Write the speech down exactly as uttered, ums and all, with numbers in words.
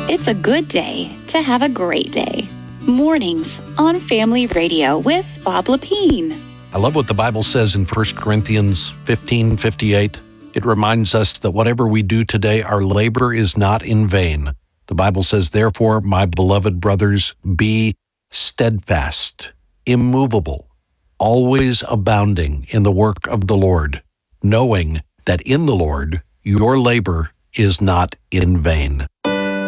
It's a good day to have a great day. Mornings on Family Radio with Bob Lepine. I love what the Bible says in First Corinthians fifteen fifty-eight. It reminds us that whatever we do today, our labor is not in vain. The Bible says, therefore, my beloved brothers, be steadfast, immovable, always abounding in the work of the Lord, knowing that in the Lord your labor is not in vain.